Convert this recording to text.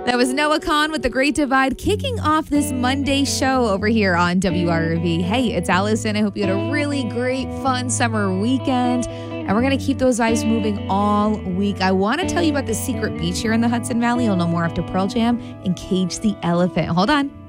That was Noah Kahn with The Great Divide, kicking off this Monday show over here on WRV. Hey, it's Allison. I hope you had a really great, fun summer weekend. And we're going to keep those vibes moving all week. I want to tell you about the secret beach here in the Hudson Valley. You'll know more after Pearl Jam and Cage the Elephant. Hold on.